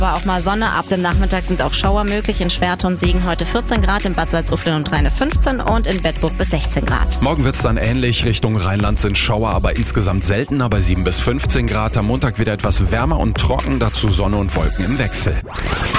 Aber auch mal Sonne. Ab dem Nachmittag sind auch Schauer möglich. In Schwerte und Siegen heute 14 Grad, in Bad Salzuflen und Rheine 15 und in Bedburg bis 16 Grad. Morgen wird's dann ähnlich. Richtung Rheinland sind Schauer, aber insgesamt seltener bei 7 bis 15 Grad. Am Montag wieder etwas wärmer und trocken, dazu Sonne und Wolken im Wechsel.